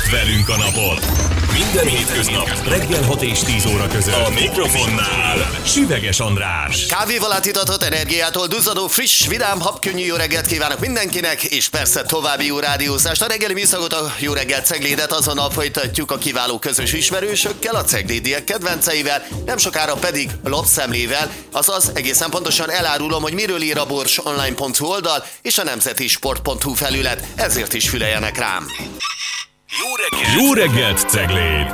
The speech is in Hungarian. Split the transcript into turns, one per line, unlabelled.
velünk a napot. Minden hétköznap reggel 6 és 10 óra között a mikrofonnál Süveges András.
Kávéval átitatott energiától duzzadó, friss, vidám, habkönnyű jó reggelt kívánok mindenkinek, és persze további jó rádiózást. A reggeli műszagot, a Jó reggelt Ceglédet azonnal folytatjuk a kiváló közös ismerősökkel, a ceglédiek kedvenceivel, nem sokára pedig lapszemlével, azaz egészen pontosan elárulom, hogy miről ír a borsonline.hu oldal és a nemzetisport.hu felület, ezért is füleljenek rám.
Jó reggelt Cegléd!